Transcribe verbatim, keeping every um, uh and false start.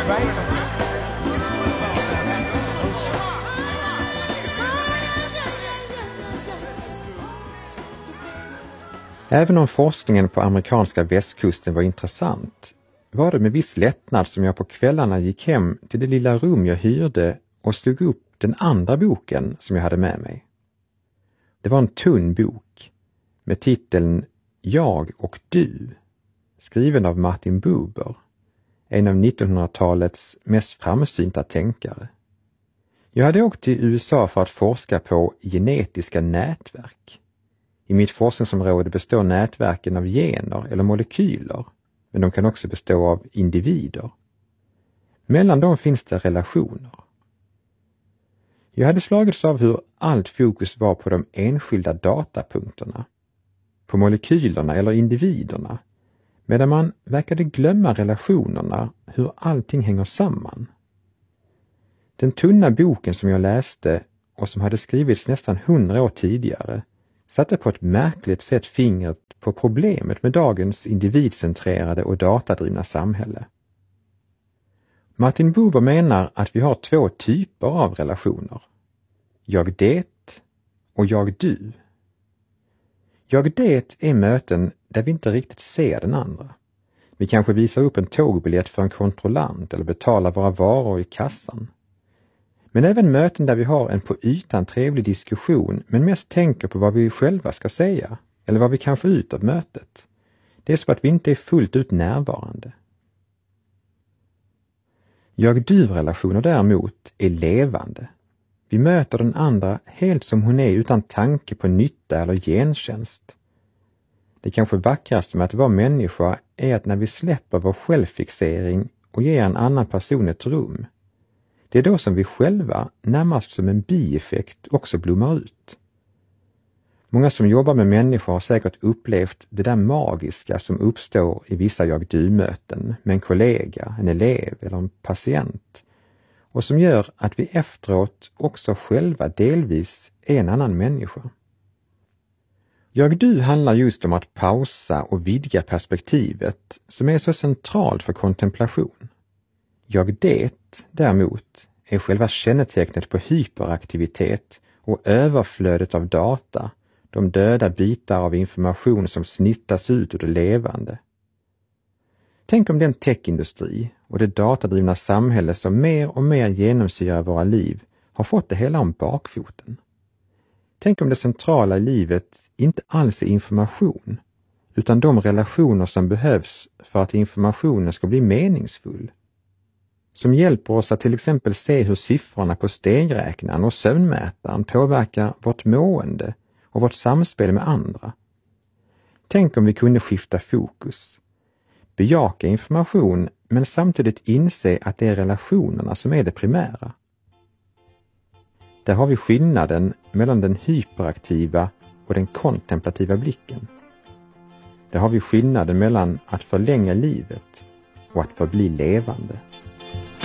Även om forskningen på amerikanska västkusten var intressant var det med viss lättnad som jag på kvällarna gick hem till det lilla rum jag hyrde och slog upp den andra boken som jag hade med mig. Det var en tunn bok med titeln Jag och du, skriven av Martin Buber, en av nittonhundratalets mest framsynta tänkare. Jag hade åkt till U S A för att forska på genetiska nätverk. I mitt forskningsområde består nätverken av gener eller molekyler, men de kan också bestå av individer. Mellan dem finns det relationer. Jag hade slagits av hur allt fokus var på de enskilda datapunkterna, på molekylerna eller individerna, medan man verkade glömma relationerna, hur allting hänger samman. Den tunna boken som jag läste och som hade skrivits nästan hundra år tidigare satte på ett märkligt sätt fingret på problemet med dagens individcentrerade och datadrivna samhälle. Martin Buber menar att vi har två typer av relationer. Jag det och jag du. Jag det är möten där vi inte riktigt ser den andra. Vi kanske visar upp en tågbiljett för en kontrollant eller betalar våra varor i kassan. Men även möten där vi har en på ytan trevlig diskussion men mest tänker på vad vi själva ska säga eller vad vi kan få ut av mötet. Det är så att vi inte är fullt ut närvarande. Jag-du-relationer däremot är levande. Vi möter den andra helt som hon är utan tanke på nytta eller gentjänst. Det kanske vackraste med att vara människa är att när vi släpper vår självfixering och ger en annan person ett rum, det är då som vi själva, närmast som en bieffekt, också blommar ut. Många som jobbar med människor har säkert upplevt det där magiska som uppstår i vissa jag-du-möten med en kollega, en elev eller en patient, och som gör att vi efteråt också själva delvis är en annan människa. Jag-du handlar just om att pausa och vidga perspektivet som är så centralt för kontemplation. Jag-det däremot är själva kännetecknet på hyperaktivitet och överflödet av data, de döda bitar av information som snittas ut ur det levande. Tänk om den techindustri och det datadrivna samhälle som mer och mer genomsyrar våra liv har fått det hela om bakfoten. Tänk om det centrala i livet inte alls är information, utan de relationer som behövs för att informationen ska bli meningsfull. Som hjälper oss att till exempel se hur siffrorna på stegräknaren och sömnmätaren påverkar vårt mående och vårt samspel med andra. Tänk om vi kunde skifta fokus, bejaka information men samtidigt inse att det är relationerna som är det primära. Där har vi skillnaden mellan den hyperaktiva och den kontemplativa blicken. Där har vi skillnaden mellan att förlänga livet och att förbli levande.